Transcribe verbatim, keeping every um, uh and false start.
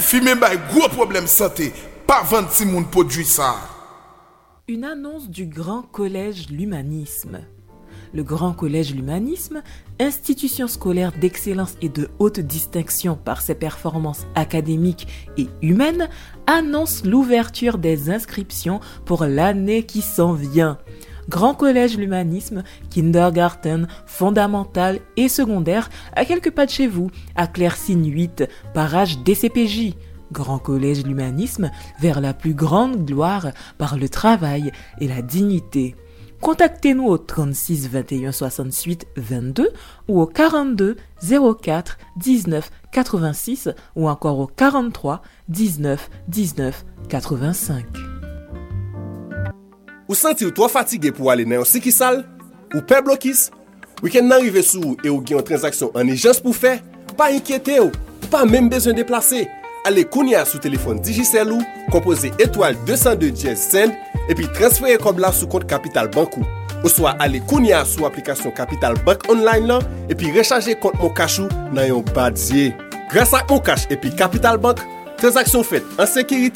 fumer bay gros problème santé. Pas vendre si moun produit ça. Une annonce du Grand Collège L'Humanisme. Le Grand Collège L'Humanisme, institution scolaire d'excellence et de haute distinction par ses performances académiques et humaines, annonce l'ouverture des inscriptions pour l'année qui s'en vient. Grand Collège L'Humanisme, kindergarten, fondamental et secondaire, à quelques pas de chez vous, à Clairsigne huit, parage D C P J. Grand Collège L'Humanisme, vers la plus grande gloire par le travail et la dignité. Contactez-nous au trente-six vingt et un soixante-huit vingt-deux ou au quarante-deux zéro quatre dix-neuf quatre-vingt-six ou encore au quarante-trois dix-neuf dix-neuf quatre-vingt-cinq. Ou senti ou trop fatigué pour aller dans un siki sale? Ou pè blokis? Week-end n'arrive sous et ou gen une transaction en urgence pour faire? Pas inquiété ou, pas même besoin de déplacer. Allez kounia sous téléphone Digicel ou, composez étoile deux cent deux dièse send et puis transférez comme là sous compte Capital Bank ou. Ou soit allez kounia sous application Capital Bank online là et puis recharger compte mon cachou dans yon badier. Grâce à mon cash et puis Capital Bank, transaction faite en sécurité